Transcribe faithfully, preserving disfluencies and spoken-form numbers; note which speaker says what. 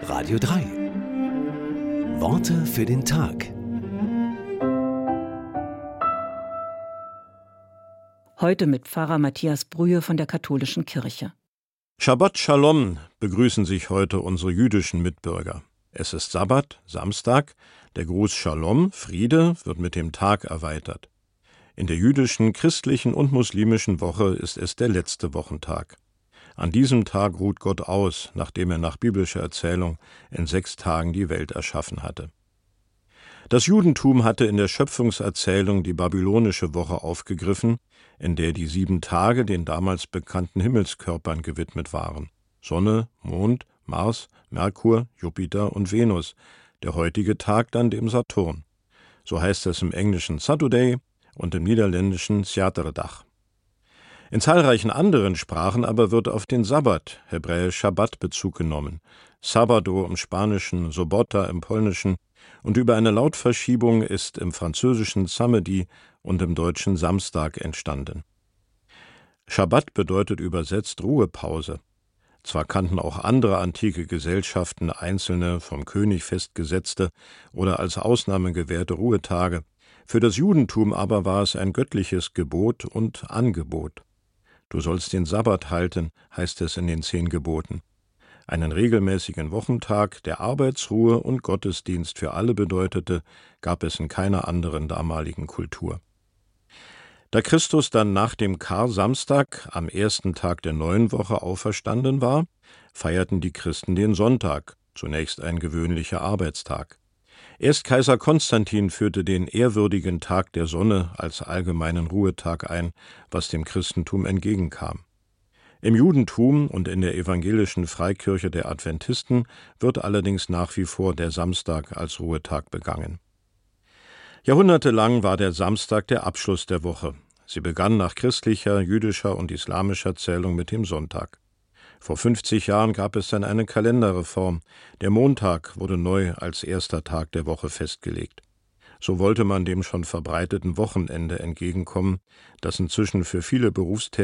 Speaker 1: Radio drei. Worte für den Tag.
Speaker 2: Heute mit Pfarrer Matthias Brühe von der Katholischen Kirche.
Speaker 3: Shabbat Shalom begrüßen sich heute unsere jüdischen Mitbürger. Es ist Sabbat, Samstag. Der Gruß Shalom, Friede, wird mit dem Tag erweitert. In der jüdischen, christlichen und muslimischen Woche ist es der letzte Wochentag. An diesem Tag ruht Gott aus, nachdem er nach biblischer Erzählung in sechs Tagen die Welt erschaffen hatte. Das Judentum hatte in der Schöpfungserzählung die babylonische Woche aufgegriffen, in der die sieben Tage den damals bekannten Himmelskörpern gewidmet waren: Sonne, Mond, Mars, Merkur, Jupiter und Venus, der heutige Tag dann dem Saturn. So heißt es im Englischen Saturday und im Niederländischen Sjaterdag. In zahlreichen anderen Sprachen aber wird auf den Sabbat, hebräisch Schabbat, Bezug genommen. Sabado im Spanischen, Sobota im Polnischen und über eine Lautverschiebung ist im Französischen Samedi und im Deutschen Samstag entstanden. Schabbat bedeutet übersetzt Ruhepause. Zwar kannten auch andere antike Gesellschaften einzelne vom König festgesetzte oder als Ausnahme gewährte Ruhetage, für das Judentum aber war es ein göttliches Gebot und Angebot. Du sollst den Sabbat halten, heißt es in den zehn Geboten. Einen regelmäßigen Wochentag, der Arbeitsruhe und Gottesdienst für alle bedeutete, gab es in keiner anderen damaligen Kultur. Da Christus dann nach dem Kar-Samstag am ersten Tag der neuen Woche auferstanden war, feierten die Christen den Sonntag, zunächst ein gewöhnlicher Arbeitstag. Erst Kaiser Konstantin führte den ehrwürdigen Tag der Sonne als allgemeinen Ruhetag ein, was dem Christentum entgegenkam. Im Judentum und in der evangelischen Freikirche der Adventisten wird allerdings nach wie vor der Samstag als Ruhetag begangen. Jahrhundertelang war der Samstag der Abschluss der Woche. Sie begann nach christlicher, jüdischer und islamischer Zählung mit dem Sonntag. Vor fünfzig Jahren gab es dann eine Kalenderreform. Der Montag wurde neu als erster Tag der Woche festgelegt. So wollte man dem schon verbreiteten Wochenende entgegenkommen, das inzwischen für viele Berufstätige